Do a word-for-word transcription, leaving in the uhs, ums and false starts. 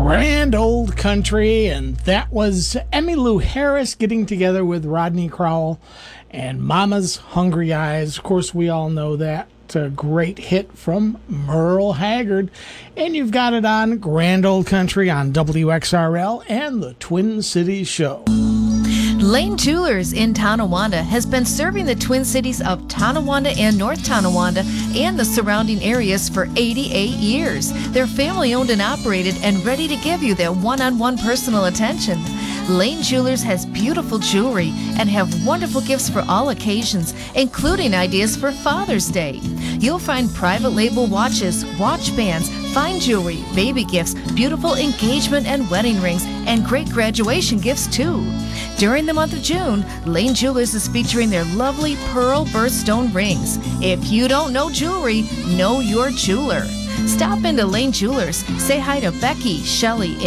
Grand Old Country, and that was Emmylou Harris getting together with Rodney Crowell and Mama's Hungry Eyes. Of course, we all know that. A great hit from Merle Haggard. And you've got it on Grand Old Country on W X R L and the Twin Cities Show. Lane Jewelers in Tonawanda has been serving the Twin Cities of Tonawanda and North Tonawanda and the surrounding areas for eighty-eight years. They're family owned and operated and ready to give you their one-on-one personal attention. Lane Jewelers has beautiful jewelry and have wonderful gifts for all occasions, including ideas for Father's Day. You'll find private label watches, watch bands, fine jewelry, baby gifts, beautiful engagement and wedding rings, and great graduation gifts too. During the month of June, Lane Jewelers is featuring their lovely pearl birthstone rings. If you don't know jewelry, know your jeweler. Stop into Lane Jewelers. Say hi to Becky, Shelley,